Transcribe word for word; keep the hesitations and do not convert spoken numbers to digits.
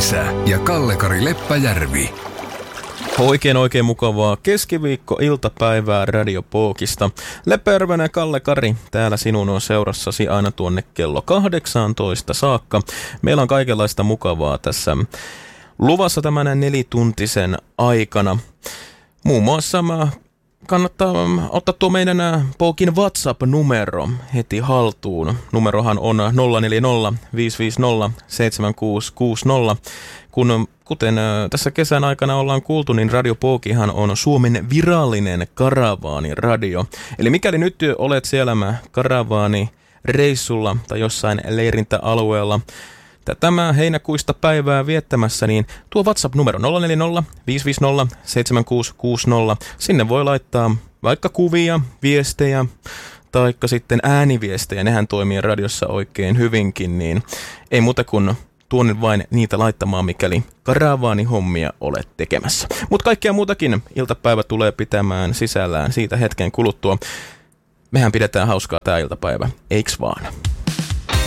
Esa ja Kalle-Kari Leppäjärvi. Oikein oikein mukavaa keskiviikko-iltapäivää Radio Pookista. Leppäjärvenä Kalle-Kari täällä sinun on seurassasi aina tuonne kello kahdeksantoista saakka. Meillä on kaikenlaista mukavaa tässä luvassa tämän nelituntisen aikana. Muun muassa mä kannattaa ottaa tuo meidän Pookin WhatsApp-numero heti haltuun. Numerohan on nolla neljä nolla viisi viisi nolla seitsemän kuusi kuusi nolla. Kun, kuten tässä kesän aikana ollaan kuultu, niin Radio Pookihan on Suomen virallinen karavaaniradio. Eli mikäli nyt olet siellä karavaanireissulla tai jossain leirintäalueella tämä heinäkuista päivää viettämässä, niin tuo WhatsApp-numero nolla neljä nolla viisi viisi nolla seitsemän kuusi kuusi nolla. Sinne voi laittaa vaikka kuvia, viestejä, taikka sitten ääniviestejä. Nehän toimii radiossa oikein hyvinkin, niin ei muuta kuin tuonne vain niitä laittamaan, mikäli karavaanihommia olet tekemässä. Mutta kaikkea muutakin iltapäivä tulee pitämään sisällään siitä hetken kuluttua. Mehän pidetään hauskaa tää iltapäivä, eiks vaan?